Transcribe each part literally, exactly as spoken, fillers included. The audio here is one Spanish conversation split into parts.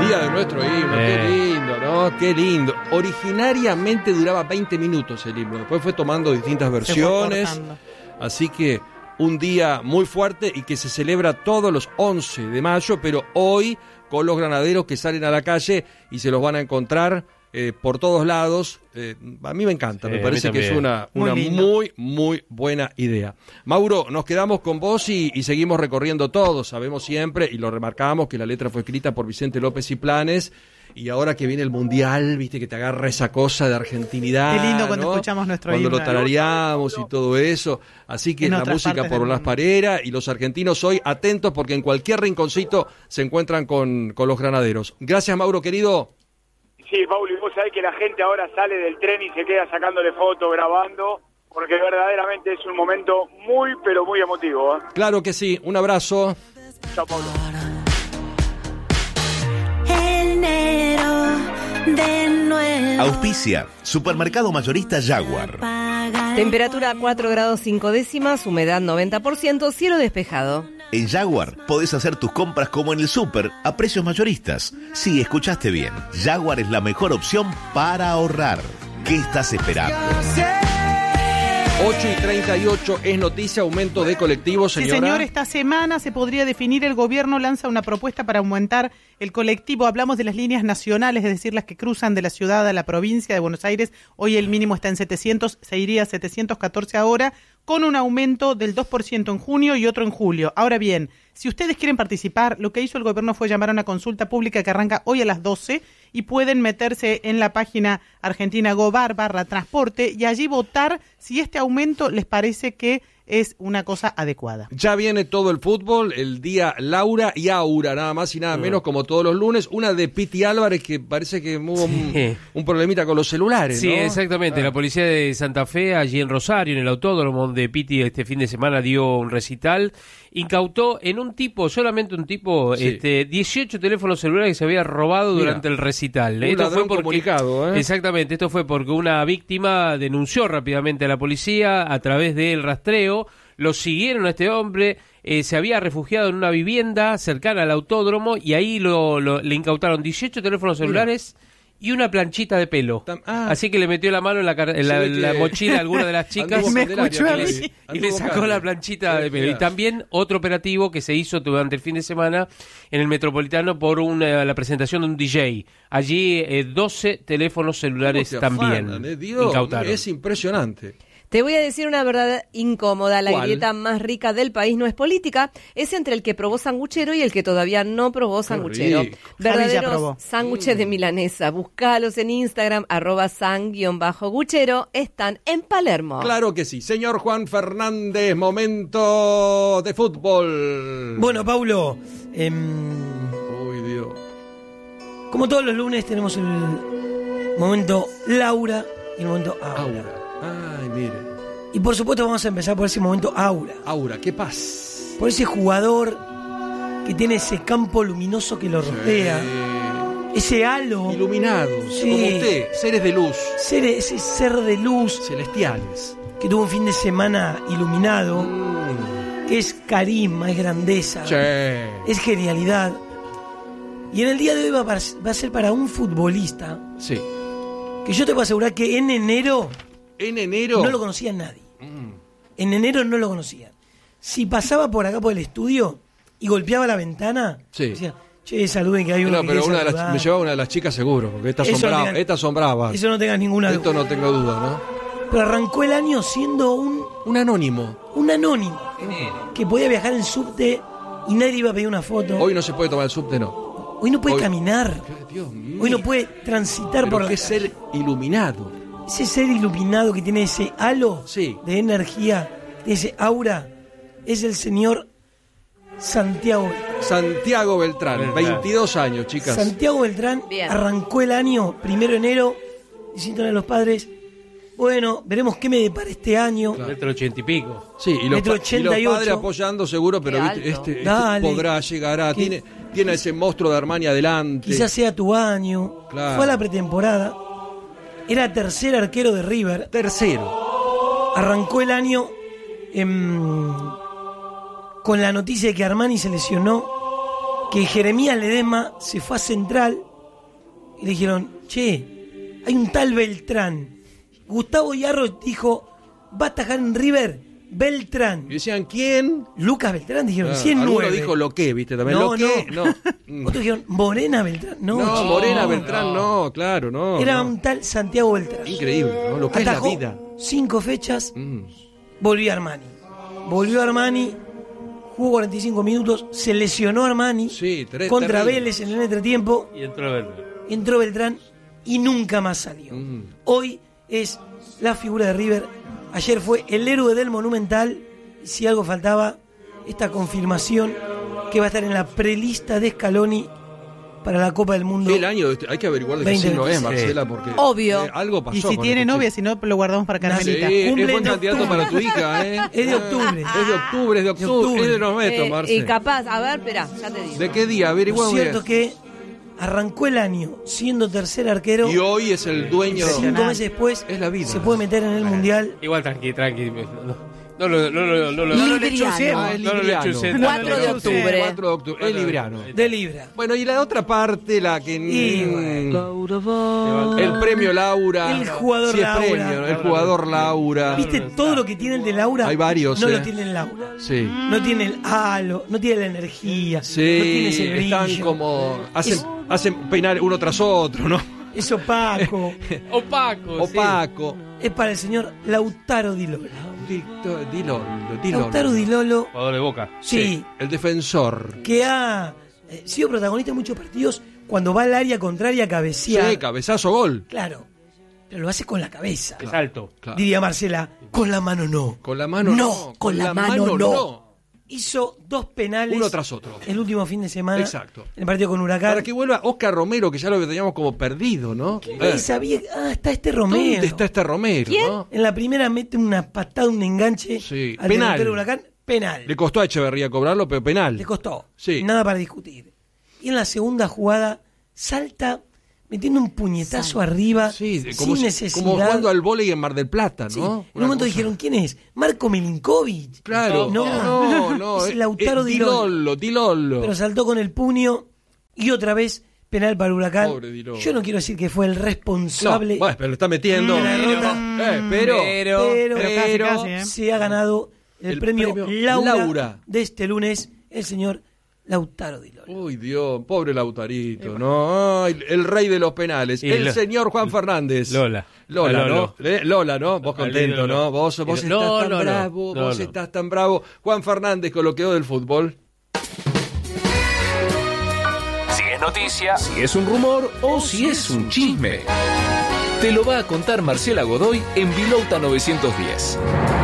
Día de nuestro himno, eh. qué lindo, ¿no? Qué lindo. Originariamente duraba veinte minutos el himno, después fue tomando distintas versiones, así que un día muy fuerte y que se celebra todos los once de mayo, pero hoy con los granaderos que salen a la calle y se los van a encontrar eh, por todos lados. Eh, a mí me encanta, sí, me parece que es una, una muy, muy, muy buena idea. Mauro, nos quedamos con vos y, y seguimos recorriendo todo. Sabemos siempre, y lo remarcamos, que la letra fue escrita por Vicente López y Planes. Y ahora que viene el Mundial, viste, que te agarra esa cosa de argentinidad. Qué lindo cuando ¿no? escuchamos nuestro cuando himno. Cuando lo tarareamos y todo eso. Así que la música por las pareras, y los argentinos hoy atentos porque en cualquier rinconcito se encuentran con, con los granaderos. Gracias, Mauro, querido. Sí, Paulo, y vos sabés que la gente ahora sale del tren y se queda sacándole fotos, grabando, porque verdaderamente es un momento muy, pero muy emotivo, ¿eh? Claro que sí. Un abrazo. Chao, Paulo. De nuevo. Auspicia, Supermercado Mayorista Jaguar. Temperatura cuatro grados cinco décimas, humedad noventa por ciento, cielo despejado. En Jaguar podés hacer tus compras como en el súper, a precios mayoristas. Sí, escuchaste bien. Jaguar es la mejor opción para ahorrar. ¿Qué estás esperando? ocho y treinta y ocho es noticia, aumento de colectivos, señora. Sí, señor, esta semana se podría definir, el gobierno lanza una propuesta para aumentar el colectivo. Hablamos de las líneas nacionales, es decir, las que cruzan de la ciudad a la provincia de Buenos Aires. Hoy el mínimo está en setecientos, se iría a setecientos catorce ahora, con un aumento del dos por ciento en junio y otro en julio. Ahora bien, si ustedes quieren participar, lo que hizo el gobierno fue llamar a una consulta pública que arranca hoy a las doce y pueden meterse en la página Argentina Gobar barra transporte y allí votar si este aumento les parece que es una cosa adecuada. Ya viene todo el fútbol, el día Laura y Aura, nada más y nada menos, mm. como todos los lunes. Una de Piti Álvarez que parece que hubo sí. un, un problemita con los celulares, Sí, ¿no? exactamente. Ah. La policía de Santa Fe, allí en Rosario, en el autódromo donde Piti este fin de semana dio un recital, incautó en un tipo, solamente un tipo, sí. este, dieciocho teléfonos celulares que se había robado Mira, durante el recital. Un esto fue porque, comunicado, ¿eh? Exactamente, esto fue porque una víctima denunció rápidamente a la policía a través del rastreo. Lo siguieron a este hombre, eh, se había refugiado en una vivienda cercana al autódromo y ahí lo, lo, le incautaron dieciocho teléfonos celulares Mira. y una planchita de pelo. Ah. Así que le metió la mano en la, en la, en la mochila a alguna de las chicas y, me escuchó a mí. y le sacó la planchita de pelo. Y también otro operativo que se hizo durante el fin de semana en el Metropolitano por una, la presentación de un D J. Allí eh, doce teléfonos celulares también afanan, eh? Dios, incautaron. Es impresionante. Te voy a decir una verdad incómoda. La ¿Cuál? grieta más rica del país no es política, es entre el que probó sanguchero y el que todavía no probó sanguchero. Verdaderos sándwiches mm. de milanesa. Búscalos en Instagram, arroba san-guchero. Están en Palermo. Claro que sí. Señor Juan Fernández, momento de fútbol. Bueno, Paulo, eh, Uy, Dios. como todos los lunes tenemos el momento Laura y el momento Aura. Aura. Ay, mire. Y por supuesto vamos a empezar por ese momento Aura. Aura, ¿qué pasa? Por ese jugador que tiene ese campo luminoso que lo rodea. Sí. Ese halo. Iluminados, sí. como usted, seres de luz. Seres, ese ser de luz. Celestiales. Que tuvo un fin de semana iluminado. Mm. Que es carisma, es grandeza. Sí. Es genialidad. Y en el día de hoy va a, va a ser para un futbolista. Sí. Que yo te puedo asegurar que en enero... En enero... No lo conocía nadie. Mm. En enero no lo conocía. Si pasaba por acá por el estudio y golpeaba la ventana, sí. decía, che, saluden que hay uno no, que pero una de saludar. las, me llevaba una de las chicas seguro, porque estas son, no bravas, tengan, estas son bravas. Eso no tengas ninguna duda. Esto no tengo duda, ¿no? Pero arrancó el año siendo un... Un anónimo. Un anónimo. Uh-huh. Que podía viajar en subte y nadie iba a pedir una foto. Hoy no se puede tomar el subte, no. Hoy no puede Hoy, caminar. Dios mío. Hoy no puede transitar pero por la que ser iluminado. Ese ser iluminado que tiene ese halo sí. de energía, de ese aura, es el señor Santiago Beltrán. Santiago Beltrán, Beltrán. veintidós años, chicas. Santiago Beltrán Bien. arrancó el año, primero de enero, diciéndole a los padres, bueno, veremos qué me depara este año. Claro. Metro ochenta y pico. Sí, y los, pa- y los padres apoyando seguro, pero este, este, este podrá, llegará, tiene, tiene ese monstruo de Armani adelante. Quizás sea tu año. Claro. Fue a la pretemporada. Era tercer arquero de River. Tercero. Arrancó el año eh, con la noticia de que Armani se lesionó, que Jeremías Ledesma se fue a Central y le dijeron, che, hay un tal Beltrán. Gustavo Yarro dijo, va a atajar en River Beltrán. Y decían, ¿quién? Lucas Beltrán, dijeron, Ah, cien nueve. alguno dijo lo que, ¿viste? También No, lo que, no. no. Otros dijeron, Morena Beltrán. No, No, chico, Morena no. Beltrán, no, claro, no. Era no. un tal Santiago Beltrán. Increíble, ¿no? Lo que Atajó es la vida. cinco fechas, Mm. volvió Armani. Volvió Armani, jugó cuarenta y cinco minutos, se lesionó Armani Sí, tre- contra terrible. Vélez en el entretiempo, Y entró Beltrán. entró Beltrán y nunca más salió. Mm. Hoy es la figura de River. Ayer fue el héroe del Monumental. Y si algo faltaba, esta confirmación que va a estar en la prelista de Scaloni para la Copa del Mundo. El año, de este- hay que averiguar de qué veinte signo es, veintiséis. Marcela, porque Obvio. eh, algo pasó. Y si con tiene este novia, chico. si no, lo guardamos para Carmelita. Sí, es Cumple buen en candidato octubre. para tu hija, ¿eh? Es de octubre. Es de octubre, es de octubre, octubre. es de los metros, Eh, Marce. y capaz, a ver, espera, ya te digo. ¿De qué día? Lo Averiguamos cierto es bien. que arrancó el año siendo tercer arquero. Y hoy es el dueño. Cinco meses después Es la vida. se puede meter en el Mundial. Igual tranqui, tranqui. No, no, lo- no, lo- no, lo- No lo Libriano. lechucemos. Ah, es No lo libriano. lechucemos. cuatro de octubre. cuatro de octubre. Es libriano. de Libra. Bueno, y la otra parte, la que... Y mm, bueno. el premio Laura. El jugador Sí, es Laura. premio, ¿no? El jugador Laura. ¿Viste todo lo que tiene el de Laura? Hay varios, No eh. lo tiene el Laura. Sí. No tiene el halo, no tiene la energía, no Sí, tiene ese brillo. están como... Hacen, Es- hacen peinar uno tras otro, ¿no? Es opaco. Opaco. sí. Opaco. Es para el señor Lautaro Di Lolo. Dicto- Di Lolo, Di Lolo. Lautaro Di Lolo, Jugador de Boca. sí, El defensor. que ha eh, sido protagonista en muchos partidos cuando va al área contraria a cabecear. Sí, cabezazo gol. Claro, pero lo hace con la cabeza. Es alto. Claro. Diría Marcela, con la mano no. Con la mano No, no. con la mano no. no. Hizo dos penales. Uno tras otro. El último fin de semana. Exacto. En el partido con Huracán. Para que vuelva Oscar Romero, que ya lo teníamos como perdido, ¿no? Nadie Eh, sabía. Ah, está este Romero. ¿Dónde está este Romero? ¿Quién? ¿no? En la primera mete una patada, un enganche Sí. al Penal. delantero de Huracán. Penal. Le costó a Echeverría cobrarlo, pero penal. Le costó. Sí. Nada para discutir. Y en la segunda jugada salta metiendo un puñetazo arriba Sí, como, sin si- necesidad. como jugando al vóley en Mar del Plata, Sí. ¿no? En un Una momento cosa- dijeron, ¿quién es? Marco Milinkovic. Claro. No, no, no. Es Lautaro eh, Di Di Lolo. Lolo, Di Lolo. Pero saltó con el puño y otra vez penal para Huracán. Pobre Di Lolo. Yo no quiero decir que fue el No, responsable, bueno, pero lo está metiendo. de la derrota. Eh, pero, Pero- pero, pero casi, casi, ¿eh? se ha ganado el, El premio, premio Laura, Laura. de este lunes, el señor Lautaro Di Lolo. Uy, Dios, pobre Lautarito, ¿no? Ay, el rey de los penales, Y el lo- señor Juan Fernández. Lola. Lola, A Lolo. ¿no? Eh, Lola, ¿no? Vos Al contento, Lolo. ¿no? Vos, vos Y- estás no, tan no, no. bravo, No, vos no. estás tan bravo. Juan Fernández con lo que quedó del fútbol. Si es noticia, si es un rumor o si es un chisme. Te lo va a contar Marcela Godoy en Vilouta novecientos diez.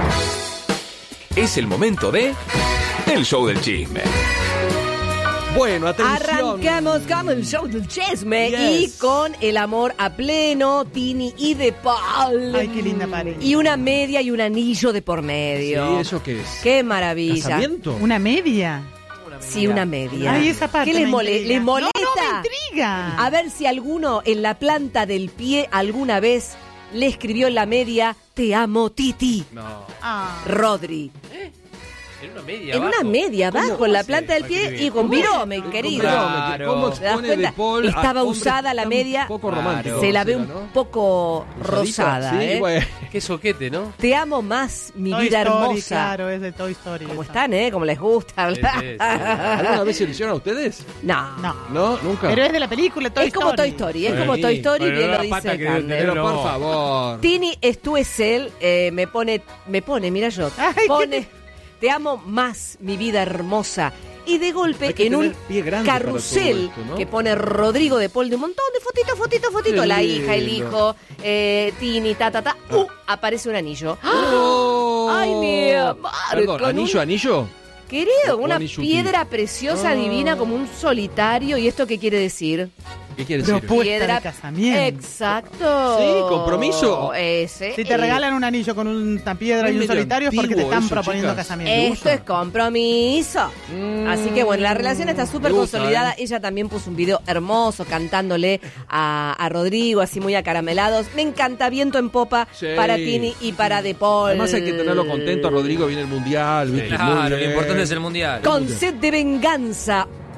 Es el momento de El Show del Chisme. Bueno, atención. Arrancamos con el show del chisme Yes. y con el amor a pleno, Tini y De Paul. Ay, qué linda pareja. Y una media y un anillo de por Sí, medio. ¿eso qué es? Qué maravilla. ¿Casamiento? Una media. Sí, una media. Ay, esa parte ¿Qué les, me mole- intriga. les molesta? No, no, me intriga. A ver si alguno en la planta del pie alguna vez le escribió en la media, te amo, Titi. No. Ah. Rodri. En una media En abajo. una media abajo, en la hace planta del para pie escribir? y con ¿Cómo virome, Con querido. virome, Claro. ¿Cómo ¿Te das expone cuenta? De Paul a Estaba hombres usada la tan media. poco románticos, Se la ve era, un ¿no? poco Rosadita. rosada, Sí, ¿eh? bueno. Qué soquete, ¿no? Te amo más, mi Toy vida Story, hermosa. Claro, es de Toy Story. ¿Cómo esa. están, eh? Como les gusta hablar. Sí, sí, sí. ¿Alguna vez se lo hicieron a ustedes? No. No. No, nunca. Pero es de la película Toy Es como Toy Story. Story, es como Sí. Toy Story, Bueno, bien la lo dice pata que debe Cande. tener. Pero por No. favor. Tini Stuesel eh, me pone, me pone, mira yo, Ay, ¿qué pone, te amo más, mi vida hermosa. Y de golpe, Hay que en un tener pie grande para carrusel todo esto, ¿no? que pone Rodrigo de Paul de un montón de fotitos, fotitos, fotitos, Qué la hija, el lindo. hijo, eh, Tini, ta, ta, ta, uh, aparece un anillo. ¡Oh! Ay, mi amor, Perdón, con ¿anillo, un- anillo? Querido, Un una anillo piedra preciosa, Ah. divina, como un solitario. ¿Y esto qué quiere decir? ¿Qué quiere decir? Propuesta Piedra- de casamiento. Exacto. Sí, compromiso. Ese. Si te eh, regalan un anillo con una piedra Es y un medio solitario es porque te antiguo están eso, proponiendo chicas. casamiento. Esto es compromiso. Mm, Así que bueno, la relación está súper me gusta, consolidada. ¿eh? Ella también puso un video hermoso cantándole a, a Rodrigo, así muy acaramelados. Me encanta, viento en popa Sí. para Tini y para De Paul. Además hay que tenerlo contento. Rodrigo viene el mundial. ¿viste? Muy Claro, lo bien. importante es el mundial. Con sed de venganza,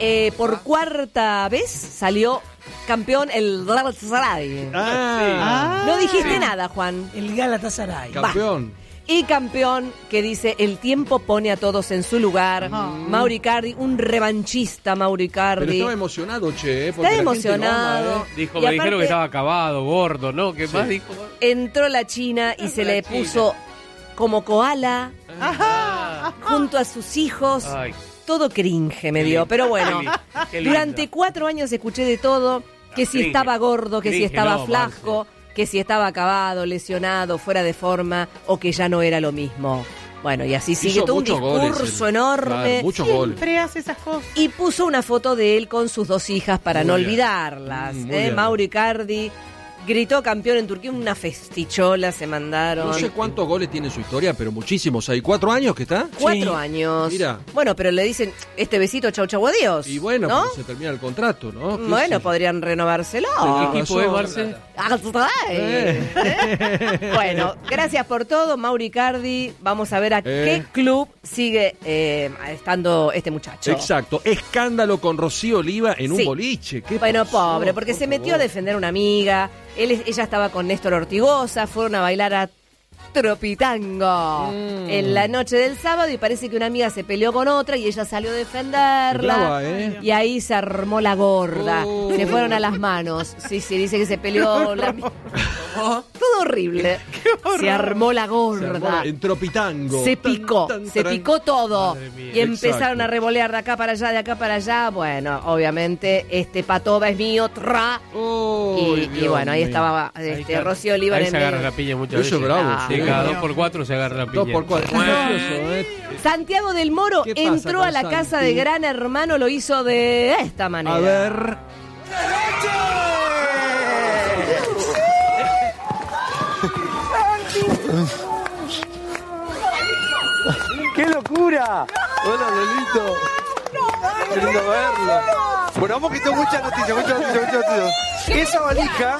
eh, por cuarta vez salió campeón el Galatasaray. Ah, no dijiste sí. nada, Juan. El Galatasaray. Campeón. Y campeón que dice, el tiempo pone a todos en su lugar. Mm. Mauro Icardi, un revanchista Mauro Icardi. Pero estaba emocionado, che. Eh, porque Está la emocionado. gente lo ama, ¿eh? Dijo, Y me aparte, dijeron que estaba acabado, gordo, ¿no? ¿Qué Sí. más dijo? entró la China y se La le China. puso como koala Ah, junto a sus hijos. ay, Todo cringe me Qué dio. lindo. Pero bueno, Qué li- qué lindo. durante cuatro años escuché de todo. Que si Cringe. estaba gordo, que si Cringe, estaba no, flaco, que si estaba acabado, lesionado, fuera de forma o que ya no era lo mismo. Bueno, y así sigue Hizo todo un muchos goles, discurso él. enorme. Claro, muchos goles. Siempre hace esas cosas. Y puso una foto de él con sus dos hijas para Muy no bien. olvidarlas. Mm, muy ¿eh? bien. Mauro Icardi gritó campeón en Turquía, una festichola se mandaron. No sé cuántos goles tiene su historia, pero muchísimos. ¿Hay cuatro años que está? Cuatro Sí. años. Mira. Bueno, pero le dicen, este besito, chau, chau, adiós. Y bueno, ¿no? pues se termina el contrato, ¿no? ¿Qué Bueno, sé? podrían renovárselo. Tenés ¿Qué equipo razón. es, Marce? Eh. Bueno, gracias por todo, Mauro Icardi. Vamos a ver a Eh. qué club sigue eh, estando este muchacho. Exacto. Escándalo con Rocío Oliva en Sí. un boliche. ¿Qué Bueno, pasó? pobre, porque Por se metió a favor. defender a una amiga. Él, es- ella estaba con Néstor Ortigosa, fueron a bailar a Tropitango Mm. en la noche del sábado y parece que una amiga se peleó con otra y ella salió a defenderla. Brava, ¿eh? Y ahí se armó la gorda. Oh. Se fueron a las manos. Sí, sí, dice que se peleó la todo horrible. Se armó la Se gorda. armó la- en Tropitango. Se picó, Tan, tan, se tan. picó todo. Madre mía. Y empezaron Exacto. a revolear de acá para allá, de acá para allá. Bueno, obviamente, este patoba es mío, tra. Oh, y, y Dios bueno, ahí mío. estaba Ahí este, está. Rocío Oliva Ahí en se el agarra medio. la piña muchas Eso veces. es bravo, Ah, Sí, sí. cada dos por cuatro se agarra la piña. Dos por cuatro. Es gracioso, ¿eh? Santiago del Moro ¿Qué pasa entró con a la Santi? casa de Gran Hermano, lo hizo de esta manera. A ver. ¡Qué locura! Hola, Lolito. Qué lindo verlo. Bueno, vamos que tengo muchas noticias, muchas noticias, muchas noticias. Esa valija,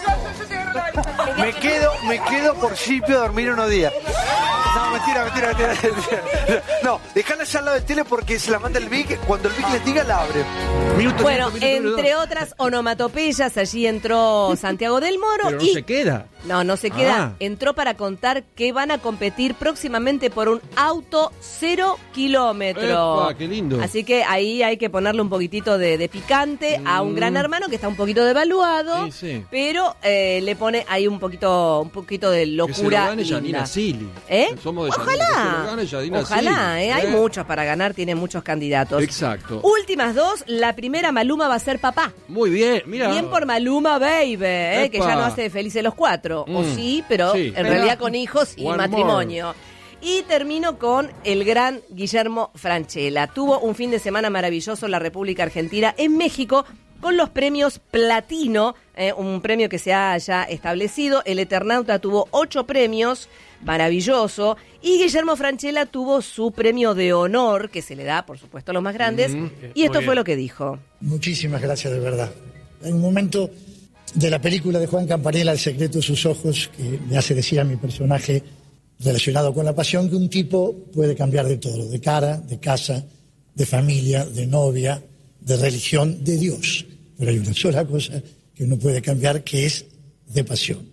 me quedo, me quedo por Chipio a dormir unos días. No, mentira, mentira, mentira, mentira. No, dejala allá al lado del tele porque se la manda el Vic. Cuando el Vic le diga, la abre. Minuto, Bueno, minuto, minuto, minuto. entre otras onomatopeyas, allí entró Santiago del Moro Pero no y... se queda. No, no se queda. Ah. Entró para contar que van a competir próximamente por un auto cero kilómetro. Epa, qué lindo. Así que ahí hay que ponerle un poquitito de, de picante a un gran hermano que está un poquito devaluado, Sí, sí. pero eh, le pone ahí un poquito, un poquito de Que se lo locura. gane linda. Yanina Sili. ¿Eh? Somos de Yanina, Ojalá. que se lo gane Yanina Ojalá, Sili. ¿eh? Hay ¿Eh? muchos para ganar, tiene muchos candidatos. Exacto. Últimas dos, la primera Maluma va a ser papá. Muy bien, mira. Bien por Maluma Baby, ¿eh? que Epa. ya no hace felices los cuatro. O Mm. sí, pero Sí. en Pero- realidad con hijos y One matrimonio. Y termino con el gran Guillermo Francella. Tuvo un fin de semana maravilloso en la República Argentina, en México, con los premios Platino, eh, un premio que se ha ya establecido. El Eternauta tuvo ocho premios, maravilloso. Y Guillermo Francella tuvo su premio de honor, que se le da, por supuesto, a los más grandes. Mm, y esto muy fue bien. lo que dijo. Muchísimas gracias, de verdad. Hay un momento de la película de Juan Campanella, El secreto de sus ojos, que me hace decir a mi personaje relacionado con la pasión que un tipo puede cambiar de todo, de cara, de casa, de familia, de novia, de religión, de Dios. Pero hay una sola cosa que uno puede cambiar, que es de pasión.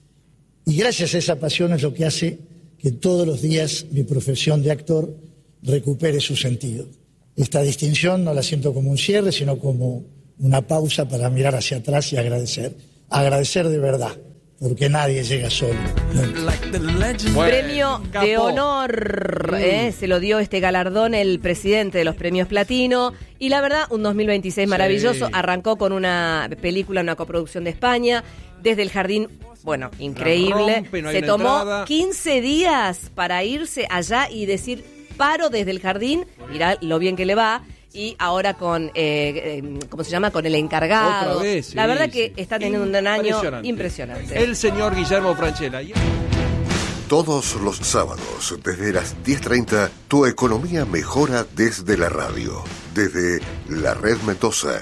Y gracias a esa pasión es lo que hace que todos los días mi profesión de actor recupere su sentido. Esta distinción no la siento como un cierre, sino como una pausa para mirar hacia atrás y agradecer. Agradecer de verdad, porque nadie llega solo. nunca. Bueno, Premio de capó. honor, Mm. ¿eh? Se lo dio este galardón el presidente de los premios Platino. Y la verdad, un dos mil veintiséis maravilloso. Sí. Arrancó con una película, una coproducción de España. Desde el jardín, bueno, increíble. rompe, no hay Se una tomó entrada. quince días para irse allá y decir, paro desde el jardín. Mirá lo bien que le va. Y ahora con, eh, eh, ¿cómo se llama? Con el encargado. Otra vez, sí, la verdad que sí. está teniendo un año Impresionante. impresionante. El señor Guillermo Francella. Y- Todos los sábados, desde las diez treinta, tu economía mejora desde la radio, desde la Red Mendoza.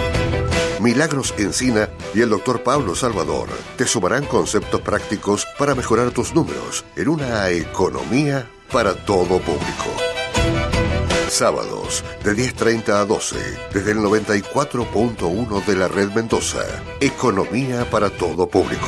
Milagros Encina y el doctor Pablo Salvador te sumarán conceptos prácticos para mejorar tus números en una economía para todo público. Sábados de diez treinta a doce, desde el noventa y cuatro punto uno de la Red Mendoza. Economía para todo público.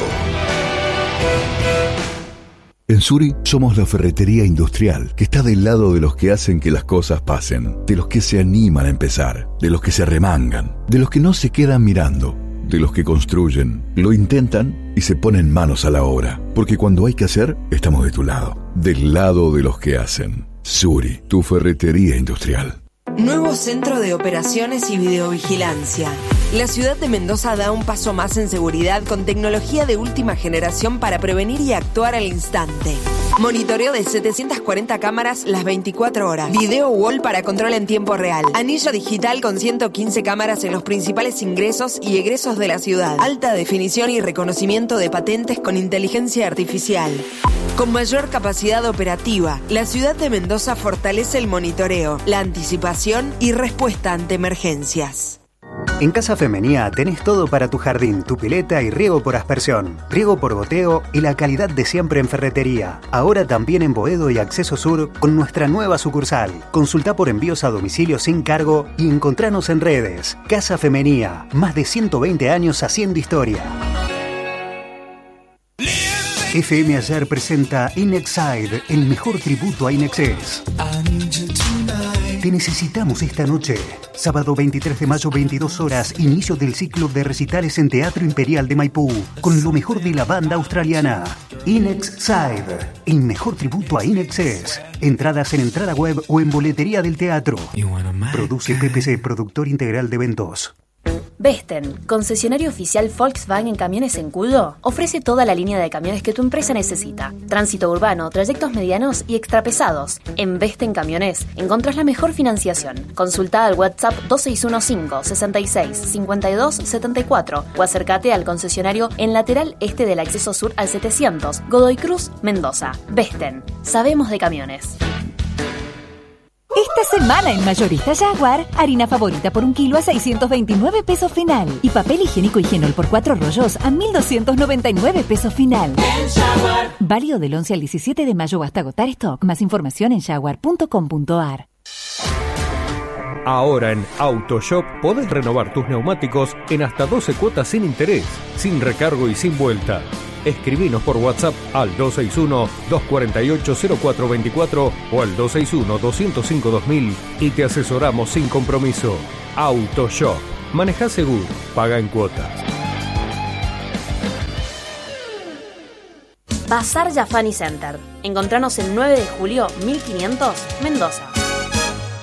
En Suri somos la ferretería industrial que está del lado de los que hacen que las cosas pasen, de los que se animan a empezar, de los que se remangan, de los que no se quedan mirando, de los que construyen, lo intentan y se ponen manos a la obra. Porque cuando hay que hacer, estamos de tu lado, del lado de los que hacen. Suri, tu ferretería industrial. Nuevo centro de operaciones y videovigilancia. La ciudad de Mendoza da un paso más en seguridad con tecnología de última generación para prevenir y actuar al instante. Monitoreo de setecientas cuarenta cámaras las veinticuatro horas. Video wall para control en tiempo real. Anillo digital con ciento quince cámaras en los principales ingresos y egresos de la ciudad. Alta definición y reconocimiento de patentes con inteligencia artificial. Con mayor capacidad operativa, la ciudad de Mendoza fortalece el monitoreo, la anticipación y respuesta ante emergencias. En Casa Femenía tenés todo para tu jardín, tu pileta y riego por aspersión, riego por goteo y la calidad de siempre en ferretería. Ahora también en Boedo y Acceso Sur con nuestra nueva sucursal. Consulta por envíos a domicilio sin cargo y encontranos en redes. Casa Femenía, más de ciento veinte años haciendo historia. F M Ayer presenta Inexide, el mejor tributo a Inexcess. Te necesitamos esta noche. Sábado veintitrés de mayo, veintidós horas, inicio del ciclo de recitales en Teatro Imperial de Maipú, con lo mejor de la banda australiana. Inexide, el mejor tributo a Inexcess. Entradas en entrada web o en boletería del teatro. Produce P P C, productor integral de eventos. Vesten, concesionario oficial Volkswagen en camiones en Cudo, ofrece toda la línea de camiones que tu empresa necesita. Tránsito urbano, trayectos medianos y extrapesados. En Vesten Camiones encontrás la mejor financiación. Consulta al WhatsApp dos seis uno cinco, sesenta y seis, cincuenta y dos, setenta y cuatro o acércate al concesionario en lateral este del acceso sur al setecientos, Godoy Cruz, Mendoza. Vesten, sabemos de camiones. Esta semana en Mayorista Jaguar, harina favorita por un kilo a seiscientos veintinueve pesos final. Y papel higiénico Higienol por cuatro rollos a mil doscientos noventa y nueve pesos final. Válido del once al diecisiete de mayo hasta agotar stock. Más información en jaguar punto com punto a r. Ahora en AutoShop podés renovar tus neumáticos en hasta doce cuotas sin interés, sin recargo y sin vuelta. Escribinos por WhatsApp al dos seis uno, dos cuatro ocho, cero cuatro dos cuatro o al dos seis uno, dos cero cinco, dos mil y te asesoramos sin compromiso. AutoShop. Maneja seguro, paga en cuotas. Bazar Jafani Center. Encontranos en nueve de julio, mil quinientos, Mendoza.